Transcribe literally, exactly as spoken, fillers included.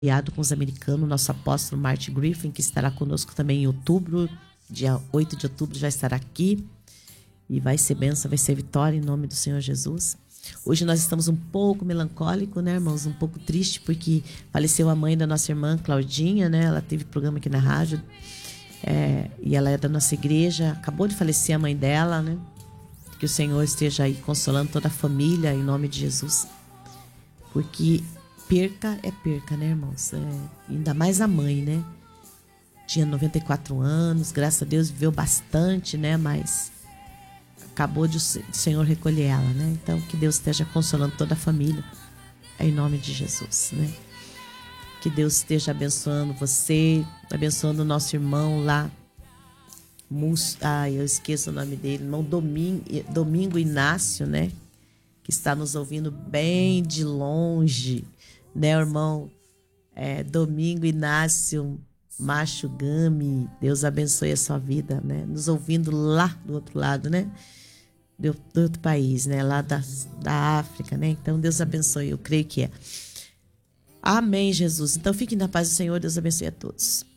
aliado com os americanos, nosso apóstolo Martin Griffin, que estará conosco também em outubro, dia oito de outubro já estará aqui, e vai ser bênção, vai ser vitória em nome do Senhor Jesus. Hoje nós estamos um pouco melancólicos, né, irmãos, um pouco triste, porque faleceu a mãe da nossa irmã Claudinha, né, ela teve programa aqui na rádio, é, e ela é da nossa igreja, acabou de falecer a mãe dela, né, que o Senhor esteja aí consolando toda a família em nome de Jesus, porque perca é perca, né, irmãos? É, ainda mais a mãe, né? Tinha noventa e quatro anos, graças a Deus viveu bastante, né? Mas acabou de o Senhor recolher ela, né? Então, que Deus esteja consolando toda a família, em nome de Jesus, né? Que Deus esteja abençoando você, abençoando o nosso irmão lá. Mus... Ah, eu esqueço o nome dele, irmão Domingo, Domingo Inácio, né? Que está nos ouvindo bem de longe, né, irmão? É, Domingo Inácio Macho Gami, Deus abençoe a sua vida, né? Nos ouvindo lá do outro lado, né? Do, do outro país, né? Lá da, da África, né? Então, Deus abençoe, eu creio que é. Amém, Jesus. Então, fiquem na paz do Senhor, Deus abençoe a todos.